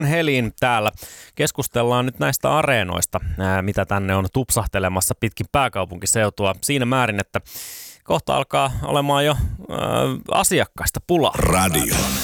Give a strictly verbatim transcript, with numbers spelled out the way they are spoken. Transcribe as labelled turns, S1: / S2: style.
S1: Helin täällä. Keskustellaan nyt näistä areenoista, mitä tänne on tupsahtelemassa pitkin pääkaupunkiseutua siinä määrin, että kohta alkaa olemaan jo äh, asiakkaista pulaa.
S2: Radio.